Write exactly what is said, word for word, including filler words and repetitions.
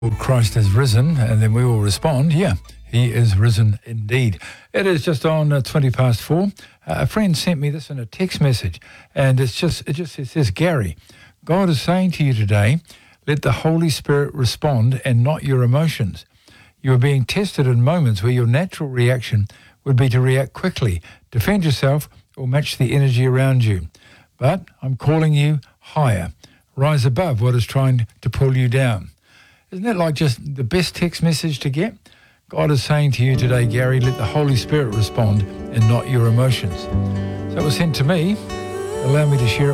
Christ has risen, and then we will respond, yeah, he is risen indeed. It is just on uh, twenty past four. Uh, a friend sent me this in a text message, and it's just it just it says, Gary, God is saying to you today, let the Holy Spirit respond and not your emotions. You are being tested in moments where your natural reaction would be to react quickly, defend yourself, or match the energy around you. But I'm calling you higher. Rise above what is trying to pull you down. Isn't that like just the best text message to get? God is saying to you today, Gary, let the Holy Spirit respond and not your emotions. So it was sent to me. Allow me to share it.